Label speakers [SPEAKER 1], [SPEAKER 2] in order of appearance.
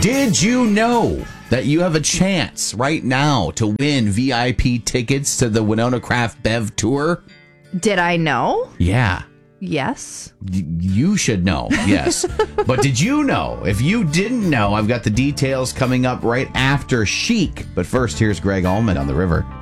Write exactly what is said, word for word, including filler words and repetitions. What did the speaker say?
[SPEAKER 1] Did you know that you have a chance right now to win V I P tickets to the Winona Craft Bev Tour?
[SPEAKER 2] Did I know?
[SPEAKER 1] Yeah.
[SPEAKER 2] Yes.
[SPEAKER 1] Y- you should know, yes. But did you know? If you didn't know, I've got the details coming up right after Chic. But first, here's Greg Allman on the river.